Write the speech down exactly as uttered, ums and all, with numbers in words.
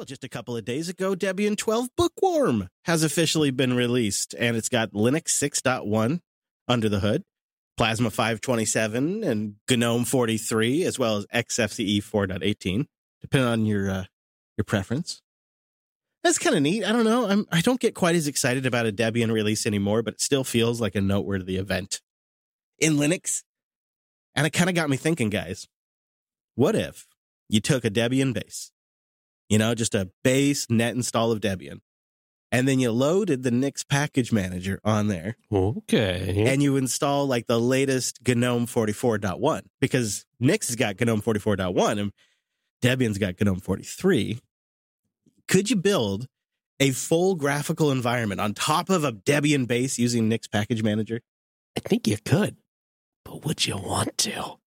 Well, just a couple of days ago, Debian twelve Bookworm has officially been released, and it's got Linux six point one under the hood, Plasma five twenty-seven, and GNOME forty-three, as well as X F C E four point eighteen, depending on your uh, your preference. That's kind of neat. I don't know. I'm, I don't get quite as excited about a Debian release anymore, but it still feels like a noteworthy event in Linux. And it kind of got me thinking, guys, what if you took a Debian base, you know, just a base net install of Debian, and then you loaded the Nix package manager on there. Okay. And you install like the latest GNOME forty-four point one, because Nix has got GNOME forty-four point one and Debian's got GNOME forty-three. Could you build a full graphical environment on top of a Debian base using Nix package manager? I think you could, but would you want to?